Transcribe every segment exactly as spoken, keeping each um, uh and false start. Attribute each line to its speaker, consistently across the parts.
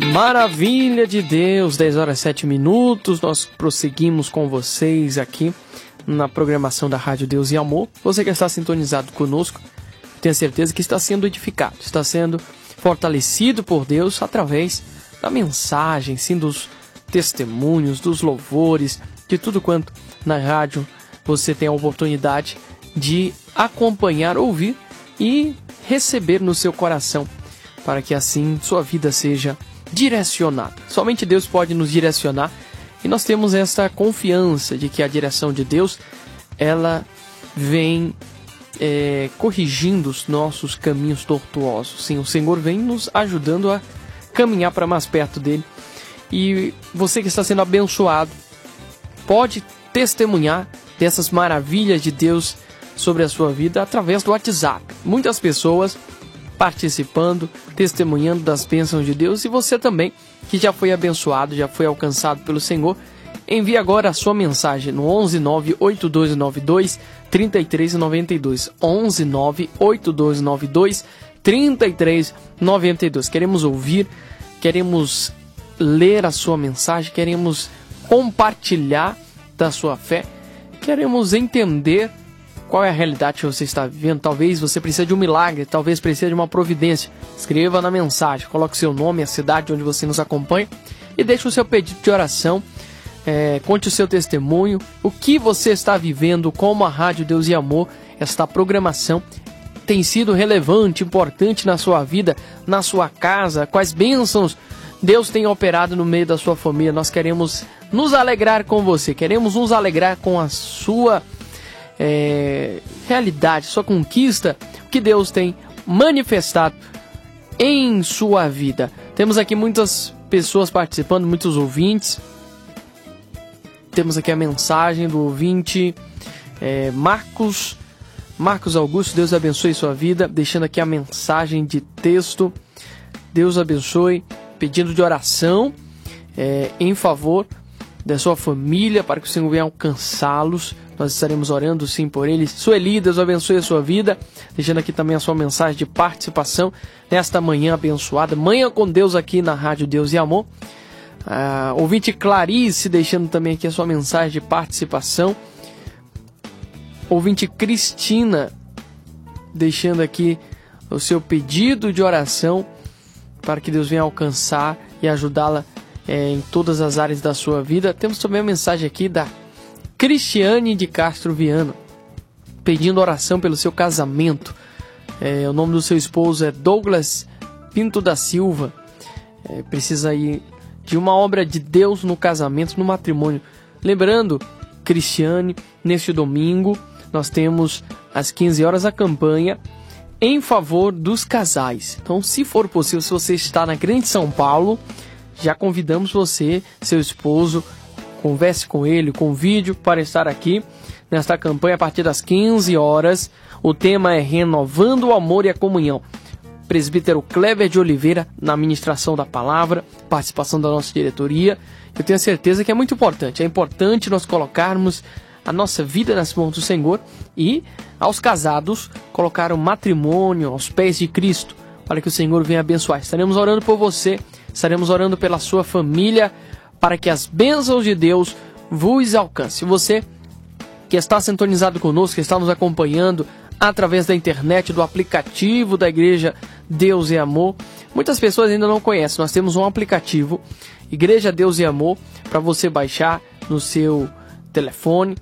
Speaker 1: Maravilha de Deus, dez horas e sete minutos, nós prosseguimos com vocês aqui na programação da Rádio Deus e Amor. Você que está sintonizado conosco, tenho certeza que está sendo edificado, está sendo fortalecido por Deus através da mensagem, sim, dos testemunhos, dos louvores, de tudo quanto na rádio você tem a oportunidade de acompanhar, ouvir e receber no seu coração, para que assim sua vida seja direcionada. Somente Deus pode nos direcionar e nós temos essa confiança de que a direção de Deus, ela vem é, corrigindo os nossos caminhos tortuosos. Sim, o Senhor vem nos ajudando a caminhar para mais perto dele. E você que está sendo abençoado pode testemunhar dessas maravilhas de Deus sobre a sua vida através do WhatsApp. Muitas pessoas participando, testemunhando das bênçãos de Deus, e você também, que já foi abençoado, já foi alcançado pelo Senhor, envie agora a sua mensagem no onze nove oito dois nove dois três três nove dois, onze nove oito dois nove dois três três nove dois. Queremos ouvir, queremos ler a sua mensagem, queremos compartilhar da sua fé, queremos entender qual é a realidade que você está vivendo. Talvez você precise de um milagre, talvez precise de uma providência. Escreva na mensagem, coloque seu nome, a cidade onde você nos acompanha e deixe o seu pedido de oração. É, conte o seu testemunho, o que você está vivendo, como a Rádio Deus e Amor, esta programação tem sido relevante, importante na sua vida, na sua casa, quais bênçãos Deus tem operado no meio da sua família. Nós queremos nos alegrar com você, queremos nos alegrar com a sua É, realidade, sua conquista, que Deus tem manifestado em sua vida. Temos aqui muitas pessoas participando, muitos ouvintes. Temos aqui a mensagem do ouvinte é, Marcos Marcos Augusto. Deus abençoe sua vida, deixando aqui a mensagem de texto. Deus abençoe, pedindo de oração é, em favor da sua família, para que o Senhor venha alcançá-los. Nós estaremos orando sim por eles. Sueli, Deus abençoe a sua vida, deixando aqui também a sua mensagem de participação nesta manhã abençoada, manhã com Deus aqui na Rádio Deus e Amor. Ah, ouvinte Clarice, deixando também aqui a sua mensagem de participação. Ouvinte Cristina, deixando aqui o seu pedido de oração para que Deus venha alcançar e ajudá-la é, em todas as áreas da sua vida. Temos também a mensagem aqui da Cristiane de Castro Viana, pedindo oração pelo seu casamento. É, o nome do seu esposo é Douglas Pinto da Silva. É, precisa ir de uma obra de Deus no casamento, no matrimônio. Lembrando, Cristiane, neste domingo, nós temos às quinze horas a campanha em favor dos casais. Então, se for possível, se você está na Grande São Paulo, já convidamos você, seu esposo, converse com ele, convide-o para estar aqui nesta campanha a partir das quinze horas. O tema é Renovando o Amor e a Comunhão. Presbítero Kleber de Oliveira na ministração da palavra, participação da nossa diretoria. Eu tenho certeza que é muito importante. É importante nós colocarmos a nossa vida nas mãos do Senhor e, aos casados, colocar o matrimônio aos pés de Cristo, para que o Senhor venha abençoar. Estaremos orando por você, estaremos orando pela sua família, para que as bênçãos de Deus vos alcancem. Você que está sintonizado conosco, que está nos acompanhando através da internet, do aplicativo da Igreja Deus e Amor. Muitas pessoas ainda não conhecem. Nós temos um aplicativo, Igreja Deus e Amor, para você baixar no seu telefone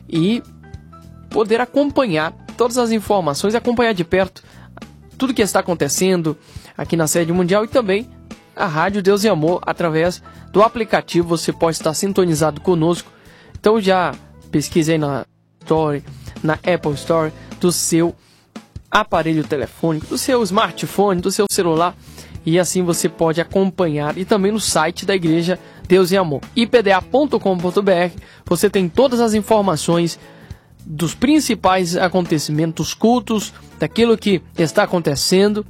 Speaker 1: e poder acompanhar todas as informações, acompanhar de perto tudo que está acontecendo aqui na sede mundial e também a Rádio Deus e Amor através do aplicativo. Você pode estar sintonizado conosco. Então já pesquise aí na Store, na Apple Store do seu aparelho telefônico, do seu smartphone, do seu celular, e assim você pode acompanhar. E também no site da Igreja Deus e Amor, i p d a ponto com ponto b r, você tem todas as informações dos principais acontecimentos, dos cultos, daquilo que está acontecendo.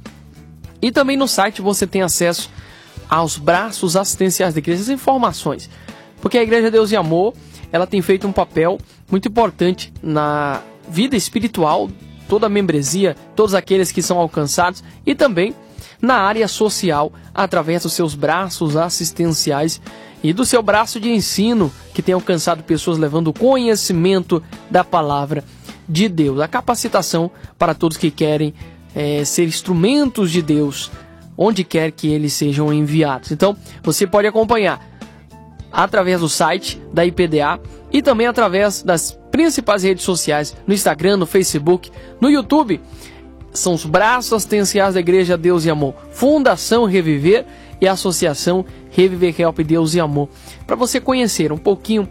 Speaker 1: E também no site você tem acesso aos braços assistenciais da igreja, as informações. Porque a Igreja Deus e Amor, ela tem feito um papel muito importante na vida espiritual, toda a membresia, todos aqueles que são alcançados, e também na área social, através dos seus braços assistenciais e do seu braço de ensino, que tem alcançado pessoas levando o conhecimento da palavra de Deus. A capacitação para todos que querem é, ser instrumentos de Deus, onde quer que eles sejam enviados. Então, você pode acompanhar através do site da I P D A e também através das principais redes sociais, no Instagram, no Facebook, no YouTube. São os braços assistenciais da Igreja Deus e Amor, Fundação Reviver e Associação Reviver Help Deus e Amor. Para você conhecer um pouquinho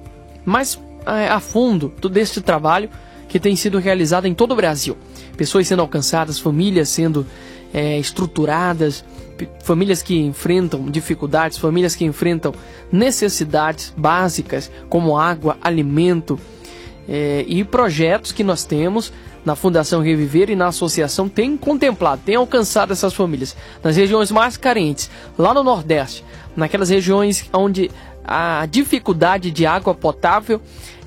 Speaker 1: mais é, a fundo deste trabalho que tem sido realizado em todo o Brasil. Pessoas sendo alcançadas, famílias sendo é, estruturadas, famílias que enfrentam dificuldades, famílias que enfrentam necessidades básicas como água, alimento, é, e projetos que nós temos na Fundação Reviver e na associação tem contemplado, tem alcançado essas famílias nas regiões mais carentes, lá no Nordeste, naquelas regiões onde a dificuldade de água potável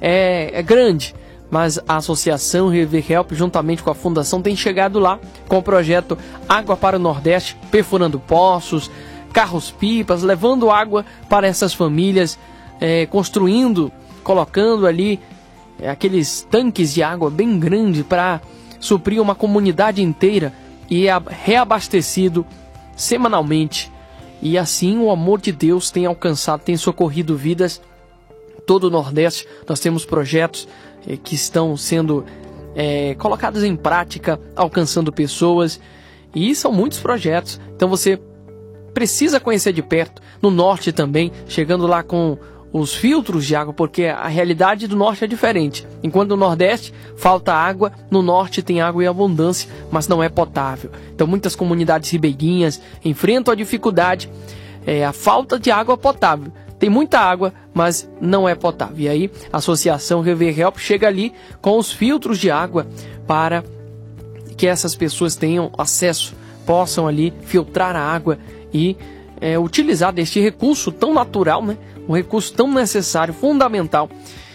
Speaker 1: é, é grande. Mas a Associação Reviver Help, juntamente com a Fundação, tem chegado lá com o projeto Água para o Nordeste, perfurando poços, carros-pipas, levando água para essas famílias, é, construindo, colocando ali é, aqueles tanques de água bem grandes para suprir uma comunidade inteira e é reabastecido semanalmente. E assim o amor de Deus tem alcançado, tem socorrido vidas todo o Nordeste. Nós temos projetos eh, que estão sendo eh, colocados em prática, alcançando pessoas, e são muitos projetos. Então você precisa conhecer de perto. No Norte também, chegando lá com os filtros de água, porque a realidade do Norte é diferente. Enquanto no Nordeste falta água, no Norte tem água em abundância, mas não é potável. Então muitas comunidades ribeirinhas enfrentam a dificuldade, eh, a falta de água potável. Tem muita água, mas não é potável. E aí a Associação Reviver Help chega ali com os filtros de água para que essas pessoas tenham acesso, possam ali filtrar a água e é, utilizar deste recurso tão natural, né? Um recurso tão necessário, fundamental.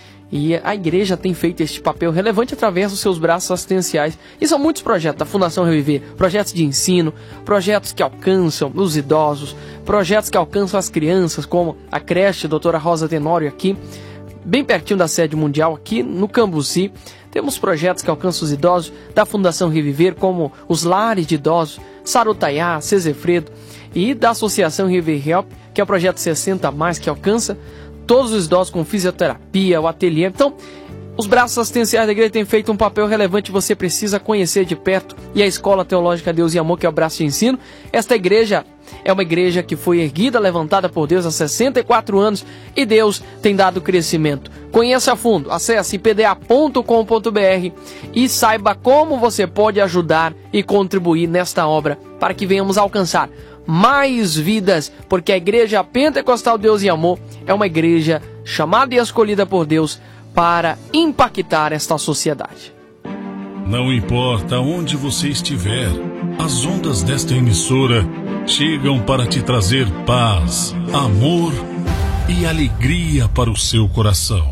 Speaker 1: E a igreja tem feito este papel relevante através dos seus braços assistenciais. E são muitos projetos da Fundação Reviver, projetos de ensino, projetos que alcançam os idosos, projetos que alcançam as crianças, como a creche doutora Rosa Tenório aqui, bem pertinho da sede mundial, aqui no Cambuci. Temos projetos que alcançam os idosos da Fundação Reviver, como os lares de idosos, Sarutaiá, Cezefredo, e da Associação Reviver Help, que é o projeto sessenta mais, que alcança todos os idosos com fisioterapia, o ateliê. Então, os braços assistenciais da igreja têm feito um papel relevante, você precisa conhecer de perto. E a Escola Teológica Deus e Amor, que é o braço de ensino, esta igreja é uma igreja que foi erguida, levantada por Deus há sessenta e quatro anos, e Deus tem dado crescimento. Conheça a fundo, acesse i p d a ponto com ponto b r e saiba como você pode ajudar e contribuir nesta obra, para que venhamos alcançar mais vidas, porque a Igreja Pentecostal Deus e Amor é uma igreja chamada e escolhida por Deus para impactar esta sociedade.
Speaker 2: Não importa onde você estiver, as ondas desta emissora chegam para te trazer paz, amor e alegria para o seu coração.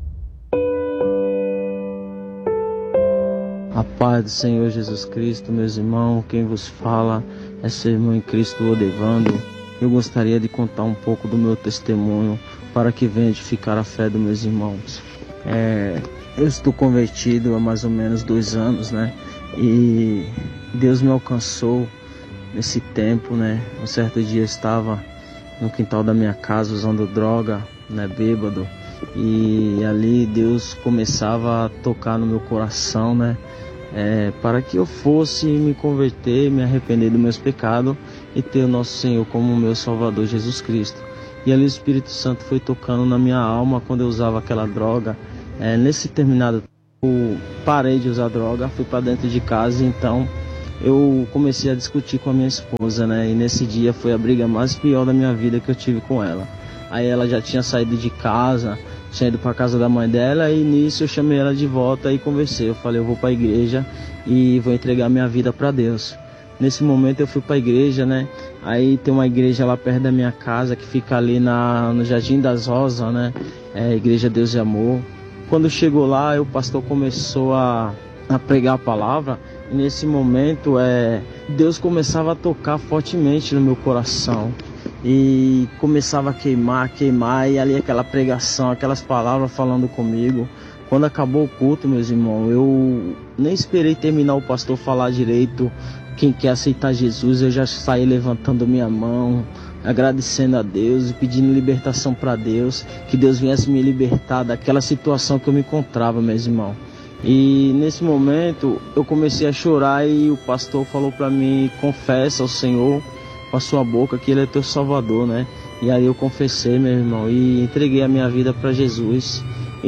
Speaker 3: A paz do Senhor Jesus Cristo, meus irmãos, quem vos fala é seu irmão em Cristo, Odevando. Eu gostaria de contar um pouco do meu testemunho para que venha edificar a fé dos meus irmãos. É, eu estou convertido há mais ou menos dois anos, né? E Deus me alcançou nesse tempo, né? Um certo dia eu estava no quintal da minha casa usando droga, né? Bêbado. E ali Deus começava a tocar no meu coração, né? É, para que eu fosse me converter, me arrepender dos meus pecados e ter o nosso Senhor como meu Salvador Jesus Cristo. E ali o Espírito Santo foi tocando na minha alma quando eu usava aquela droga. É, nesse terminado eu parei de usar droga, fui para dentro de casa, então eu comecei a discutir com a minha esposa, né? E nesse dia foi a briga mais pior da minha vida que eu tive com ela. Aí ela já tinha saído de casa, tinha ido para casa da mãe dela, e nisso eu chamei ela de volta e conversei. Eu falei, eu vou para a igreja e vou entregar minha vida para Deus. Nesse momento eu fui para a igreja, né? Aí tem uma igreja lá perto da minha casa, que fica ali na, no Jardim das Rosas, né? É, Igreja Deus e Amor. Quando chegou lá, o pastor começou a, a pregar a palavra, E nesse momento, é, Deus começava a tocar fortemente no meu coração. E começava a queimar, queimar, e ali aquela pregação, aquelas palavras falando comigo. Quando acabou o culto, meus irmãos, eu nem esperei terminar o pastor falar direito. Quem quer aceitar Jesus, eu já saí levantando minha mão, agradecendo a Deus e pedindo libertação para Deus, que Deus viesse me libertar daquela situação que eu me encontrava, meus irmãos. E nesse momento eu comecei a chorar e o pastor falou para mim: confessa ao Senhor com a sua boca que Ele é teu Salvador, né? E aí eu confessei, meu irmão, e entreguei a minha vida para Jesus.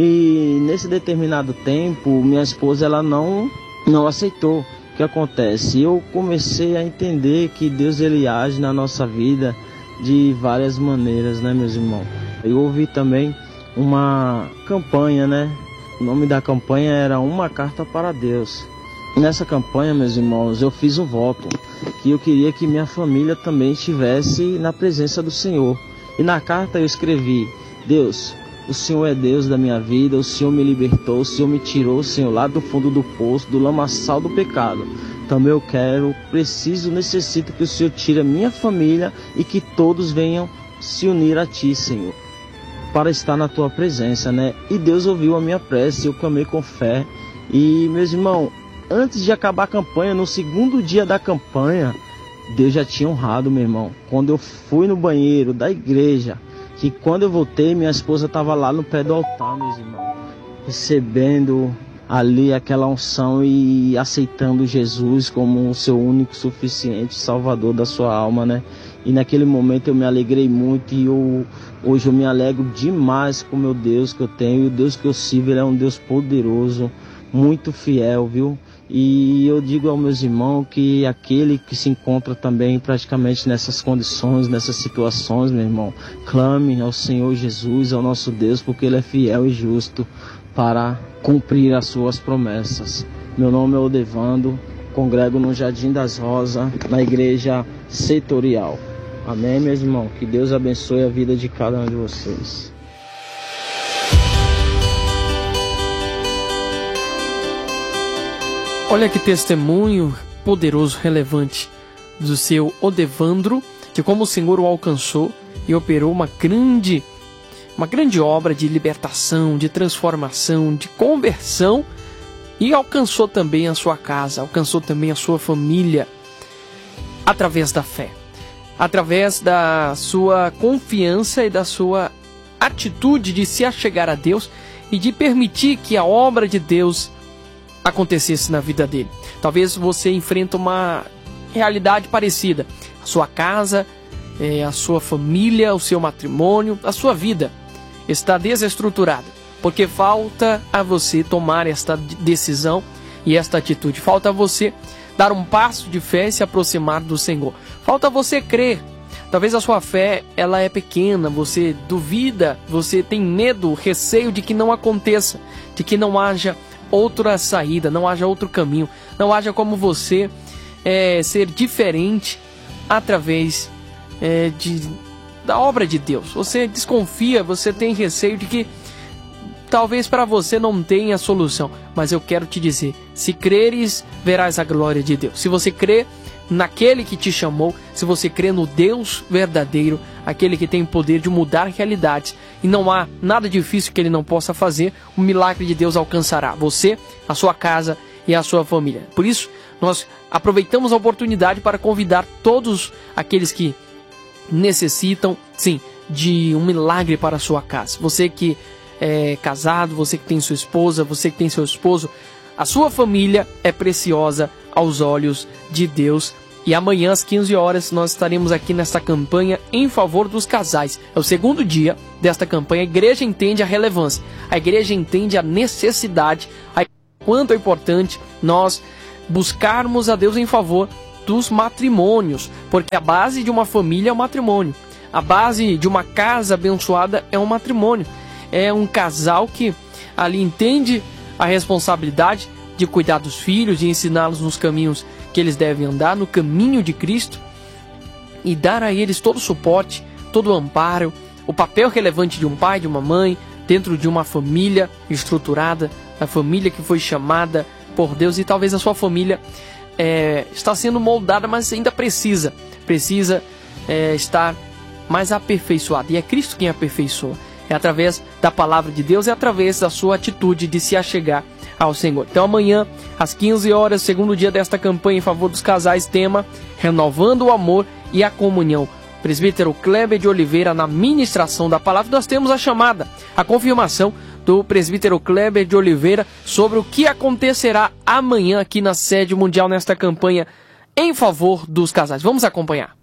Speaker 3: E nesse determinado tempo, minha esposa ela não, não aceitou. O que acontece? Eu comecei a entender que Deus ele age na nossa vida de várias maneiras, né, meus irmãos? Eu ouvi também uma campanha, né? O nome da campanha era Uma Carta para Deus. Nessa campanha, meus irmãos, eu fiz um voto que eu queria que minha família também estivesse na presença do Senhor. E na carta eu escrevi: Deus, o Senhor é Deus da minha vida, o Senhor me libertou, o Senhor me tirou, Senhor, lá do fundo do poço, do lamaçal do pecado. Também eu quero, preciso, necessito que o Senhor tire a minha família e que todos venham se unir a Ti, Senhor, para estar na Tua presença, né? E Deus ouviu a minha prece, eu clamei com fé. E, meus irmãos, antes de acabar a campanha, no segundo dia da campanha, Deus já tinha honrado, meu irmão. Quando eu fui no banheiro da igreja, que quando eu voltei, minha esposa estava lá no pé do altar, meus irmãos, recebendo ali aquela unção e aceitando Jesus como o seu único, suficiente Salvador da sua alma, né? E naquele momento eu me alegrei muito e eu, hoje eu me alegro demais com o meu Deus que eu tenho. E o Deus que eu sirvo, Ele é um Deus poderoso, muito fiel, viu? E eu digo aos meus irmãos que aquele que se encontra também praticamente nessas condições, nessas situações, meu irmão, clame ao Senhor Jesus, ao nosso Deus, porque Ele é fiel e justo para cumprir as suas promessas. Meu nome é Odevando, congrego no Jardim das Rosas, na igreja setorial. Amém, meus irmãos? Que Deus abençoe a vida de cada um de vocês.
Speaker 1: Olha que testemunho poderoso, relevante do seu Odevandro, que como o Senhor o alcançou e operou uma grande, uma grande obra de libertação, de transformação, de conversão, e alcançou também a sua casa, alcançou também a sua família, através da fé, através da sua confiança e da sua atitude de se achegar a Deus e de permitir que a obra de Deus acontecesse na vida dele. Talvez você enfrente uma realidade parecida. A sua casa, é, a sua família, o seu matrimônio, a sua vida está desestruturada, porque falta a você tomar esta decisão e esta atitude. Falta a você dar um passo de fé e se aproximar do Senhor. Falta você crer. Talvez a sua fé ela é pequena, você duvida, você tem medo, receio de que não aconteça, de que não haja outra saída, não haja outro caminho, não haja como você é, ser diferente através é, de, da obra de Deus. Você desconfia, você tem receio de que talvez para você não tenha solução, mas eu quero te dizer, se creres, verás a glória de Deus. Se você crê naquele que te chamou, se você crê no Deus verdadeiro, aquele que tem o poder de mudar realidades, e não há nada difícil que Ele não possa fazer, o milagre de Deus alcançará você, a sua casa e a sua família. Por isso, nós aproveitamos a oportunidade para convidar todos aqueles que necessitam, sim, de um milagre para a sua casa. Você que é casado, você que tem sua esposa, você que tem seu esposo, a sua família é preciosa aos olhos de Deus. E amanhã às quinze horas nós estaremos aqui nesta campanha em favor dos casais. É o segundo dia desta campanha. A igreja entende a relevância, a igreja entende a necessidade, a quanto é importante nós buscarmos a Deus em favor dos matrimônios, porque a base de uma família é o matrimônio, a base de uma casa abençoada é um matrimônio. É um casal que ali entende a responsabilidade de cuidar dos filhos, de ensiná-los nos caminhos que eles devem andar, no caminho de Cristo, e dar a eles todo o suporte, todo o amparo, o papel relevante de um pai, de uma mãe, dentro de uma família estruturada, a família que foi chamada por Deus. E talvez a sua família é, está sendo moldada, mas ainda precisa, precisa é, estar mais aperfeiçoada. E é Cristo quem aperfeiçoa. É através da palavra de Deus e através da sua atitude de se achegar ao Senhor. Então amanhã, às quinze horas, segundo dia desta campanha em favor dos casais, tema Renovando o Amor e a Comunhão. Presbítero Kleber de Oliveira na ministração da palavra. Nós temos a chamada, a confirmação do presbítero Kleber de Oliveira sobre o que acontecerá amanhã aqui na sede mundial nesta campanha em favor dos casais. Vamos acompanhar.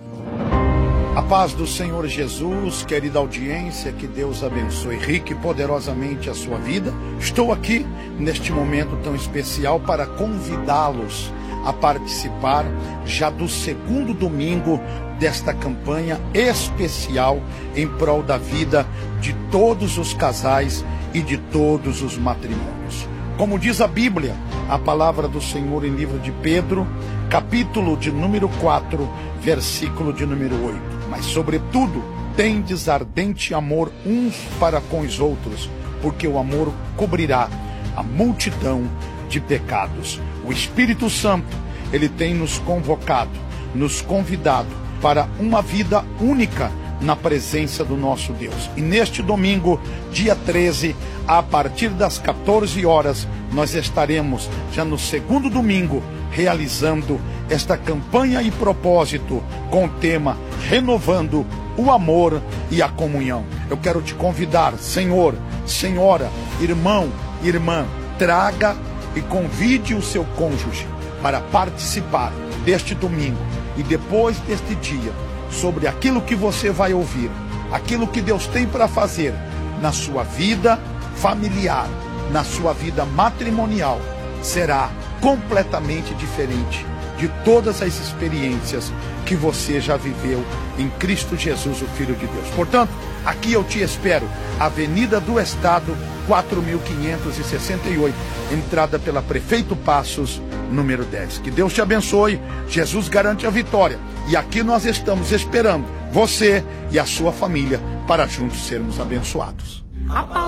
Speaker 4: A paz do Senhor Jesus, querida audiência, que Deus abençoe rica e poderosamente a sua vida. Estou aqui neste momento tão especial para convidá-los a participar já do segundo domingo desta campanha especial em prol da vida de todos os casais e de todos os matrimônios. Como diz a Bíblia, a palavra do Senhor em livro de Pedro, capítulo de número quatro, versículo de número oito. Mas sobretudo, tendes ardente amor uns para com os outros, porque o amor cobrirá a multidão de pecados. O Espírito Santo, ele tem nos convocado, nos convidado para uma vida única na presença do nosso Deus. E neste domingo, dia treze, a partir das quatorze horas, nós estaremos já no segundo domingo realizando esta campanha e propósito com o tema Renovando o Amor e a Comunhão. Eu quero te convidar, Senhor, Senhora, irmão, irmã, traga e convide o seu cônjuge para participar deste domingo e depois deste dia, sobre aquilo que você vai ouvir, aquilo que Deus tem para fazer na sua vida familiar, na sua vida matrimonial, será completamente diferente de todas as experiências que você já viveu em Cristo Jesus, o Filho de Deus. Portanto, aqui eu te espero, Avenida do Estado, quatro mil quinhentos e sessenta e oito, entrada pela Prefeito Passos, número dez. Que Deus te abençoe, Jesus garante a vitória. E aqui nós estamos esperando você e a sua família para juntos sermos abençoados.